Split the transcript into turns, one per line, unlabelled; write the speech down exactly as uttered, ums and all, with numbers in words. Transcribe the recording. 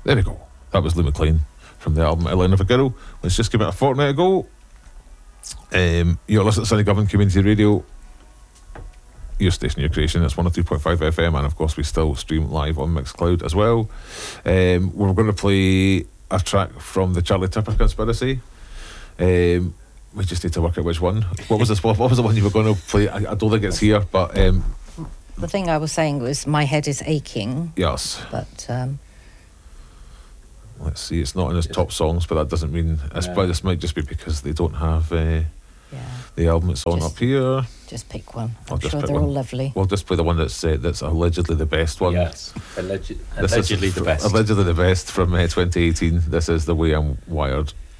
There we go. That was Lou McLean from the album Elena Figueroa. Let's just give it a fortnight ago. Um, you're listening to Sunny Govan Community Radio, your station, your creation. It's one oh two point five F M, and of course we still stream live on Mixcloud as well. Um, we're going to play a track from the Charlie Tipper Conspiracy. Um, we just need to work out which one. What was this? What was the one you were going to play? I, I don't think it's here, but um,
the thing I was saying was My Head Is Aching.
Yes.
But um,
let's see, it's not in his top songs, but that doesn't mean. No. This might just be because they don't have uh, yeah. the album it's on
just,
up here.
Just pick one. I'm
I'll
sure
just
they're
one.
all lovely.
We'll just play the one that's uh, that's allegedly the best one.
Yes, Alleged, allegedly the best.
Allegedly the best from uh, twenty eighteen. This is The Way I'm Wired.